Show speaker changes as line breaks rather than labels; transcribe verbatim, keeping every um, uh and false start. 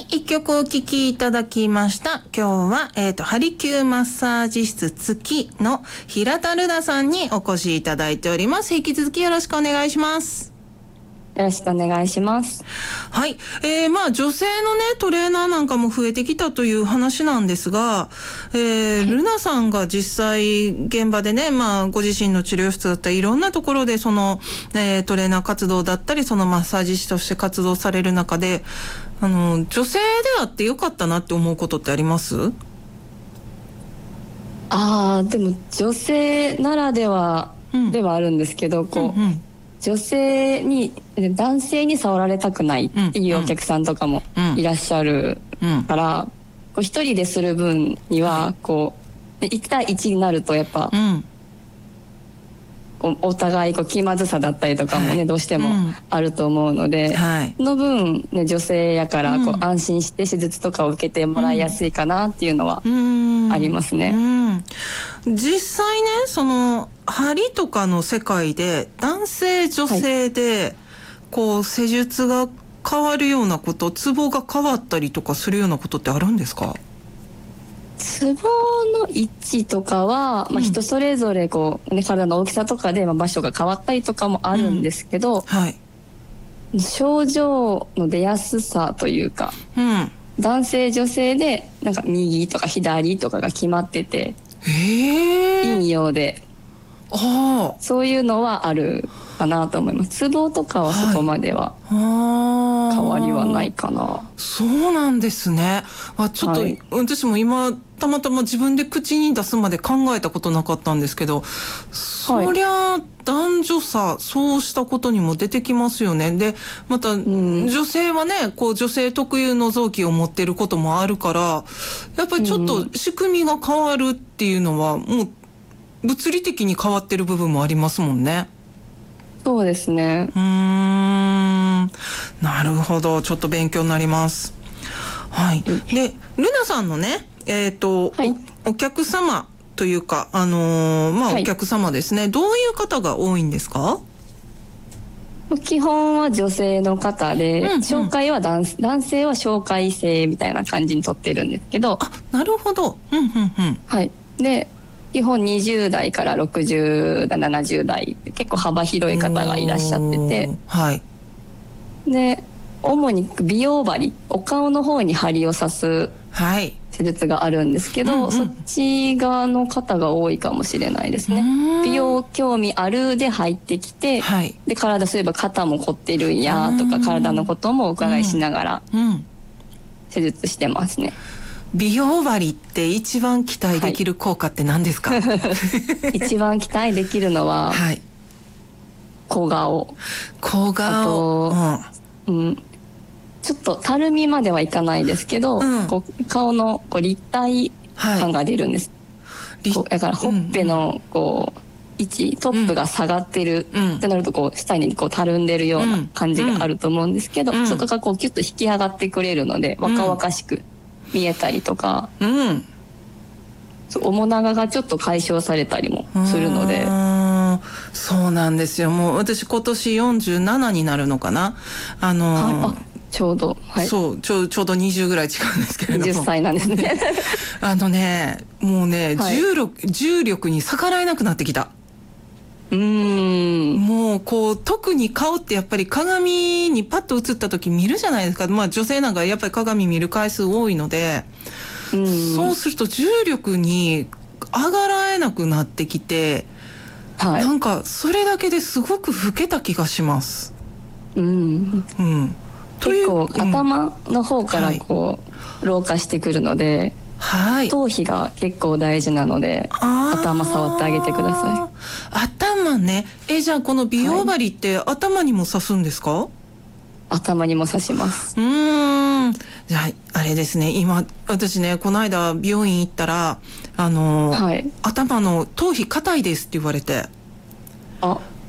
一曲お聴きいただきました。今日は、えっと、ハリキューマッサージ室月の平田ルナさんにお越しいただいております。引き続きよろしくお願いします。
よろしくお願いします。
はい。えー、まあ、女性のね、トレーナーなんかも増えてきたという話なんですが、えー、はい、ルナさんが実際、現場でね、まあ、ご自身の治療室だったり、いろんなところで、その、えー、トレーナー活動だったり、そのマッサージ師として活動される中で、あの、女性であってよかったなって思うことってあります？
ああ、でも、女性ならでは、ではあるんですけど、うん、こう、うんうん、女性に男性に触られたくないっていうお客さんとかもいらっしゃるから、こう一人でする分にはこういち対いちになるとやっぱ、こうお互いこう気まずさだったりとかもね、どうしてもあると思うので、その分、ね、女性やからこう安心して手術とかを受けてもらいやすいかなっていうのはありますね。
実際ね、その針とかの世界で男性女性で、はい、こう施術が変わるようなこと、ツボが変わったりとかするようなことってあるんですか？
ツボの位置とかは、まあ、人それぞれこう、ね、体の大きさとかで、まあ、場所が変わったりとかもあるんですけど、うん、はい、症状の出やすさというか、うん、男性女性でなんか右とか左とかが決まってて、陰陽であそういうのはあるかなと思います。ツボとかはそこまでは変わりはないかな、はい、
そうなんですね。あちょっと、はい、私も今たまたま自分で口に出すまで考えたことなかったんですけど、そりゃ男女差そうしたことにも出てきますよね。でまた、うん、女性はねこう女性特有の臓器を持ってることもあるからやっぱりちょっと仕組みが変わるっていうのはもう物理的に変わってる部分もありますもんね。
そうですね。
うーん、なるほど、ちょっと勉強になります。はい。でルナさんのねえっと、はい、お, お客様というかあのー、まあ、はい、お客様ですね、どういう方が多いんですか？
基本は女性の方で、うんうん、紹介は 男, 男性は紹介制みたいな感じに取ってるんですけど。
あ、なるほど。うんうんうん。
はい。で基本にじゅう代からろくじゅう代ななじゅう代結構幅広い方がいらっしゃってて、はい、で主に美容針、お顔の方に針を刺す施術があるんですけど、はい、うんうん、そっち側の方が多いかもしれないですね。美容興味あるで入ってきて、はい、で体そういえば肩も凝ってるんやとか体のこともお伺いしながら施術してますね。
美容針って一番期待できる効果って何ですか？はい、
一番期待できるのは、はい、小顔。
小顔。あと、
うんうん、ちょっとたるみまではいかないですけど、うん、こう顔のこう立体感が出るんです。はい、こうだからほっぺのこう位置、トップが下がってる、うん、ってなるとこう下にこうたるんでるような感じがあると思うんですけど、うん、そこがこうキュッと引き上がってくれるので若々しく見えたりとか、うん、面長がちょっと解消されたりもするので。
そうなんですよ。もう私今年よんじゅうななになるのかな、あのー、
あちょうど、はい、
そうちょ、ちょうどにじゅうぐらい違うんですけれども
じゅっさいなんですね
あのねもうね、はい、重力、重力に逆らえなくなってきた。うーんもうこう特に顔ってやっぱり鏡にパッと映った時見るじゃないですか。まあ女性なんかやっぱり鏡見る回数多いので、うんそうすると重力に上がらえなくなってきて、はい、なんかそれだけですごく老けた気がします。うん
うん、結構頭の方からこう、うん、老化してくるので、はい、頭皮が結構大事なので頭触ってあげてください。
頭ね。えじゃあこの美容針って頭にも刺すんですか？はい、
頭にも刺します。
うーんじゃああれですね、今私ねこの間美容院行ったらあの、はい、頭の頭皮硬いですって言われて、
あ